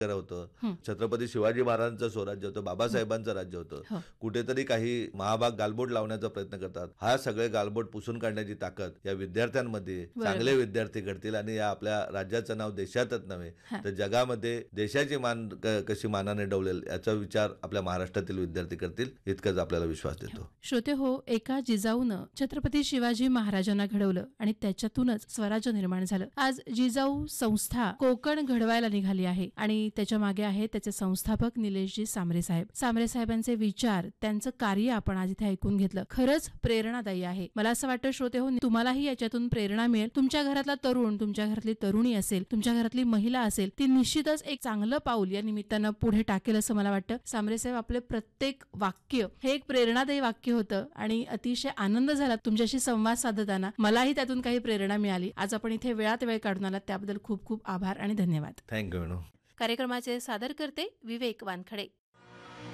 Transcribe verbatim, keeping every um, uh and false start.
होतं, छत्रपती शिवाजी महाराजांचं स्वराज्य होतं, बाबासाहेबांचं राज्य होतं. कुठेतरी काही महाभाग गालबोट लावण्याचा प्रयत्न करतात. हा सगळे गालबोट पुसून काढण्याची ताकद या विद्यार्थ्यांमध्ये, चांगले विद्यार्थी घडतील आणि या आपल्या राज्याचं नाव देशातच नव्हे तर जगामध्ये देशाची मान कशी मानाने डवलेल याचा विचार आपल्या महाराष्ट्रातील विद्यार्थी करतील, इतकंच आपल्याला विश्वास देतो. श्रोते हो, एका जिजाऊनं छत्रपती शिवाजी महाराजांना घडवलं आणि त्याच्यातूनच स्वराज्य निर्माण झालं. आज जिजाऊ संस्था कोकण घडवायला निघाली आहे आणि त्याच्या मागे आहे त्याचे संस्थापक निलेशजी सांबरे साहेब. सांबरे साहेबांचे विचार, त्यांचं कार्य आपण आज इथे ऐकून घेतलं. खरंच प्रेरणादायी आहे. मला असं वाटतं श्रोते हो, तुम्हालाही याच्यातून प्रेरणा मिळेल. तुमच्या घरातला तरुण, तुमच्या घरातली तरुणी असेल, तुमच्या घरातली महिला असेल, ती निश्चितच एक चांगलं पाऊल या निमित्तानं पुढे टाकेल असं मला वाटतं. सांबरे साहेब आपले प्रत्येक वाक्य हे एक प्रेरणादायी वाक्य होतं आणि अतिशय आनंद झाला तुमच्याशी संवाद साधताना. मलाही त्यातून काही प्रेरणा मिळाली. आज आपण इथे वेळात वेळ काढून आलात त्याबद्दल खूप खूप आभार आणि धन्यवाद. थँक्यू. कार्यक्रमाचे सादर करते विवेक वानखडे.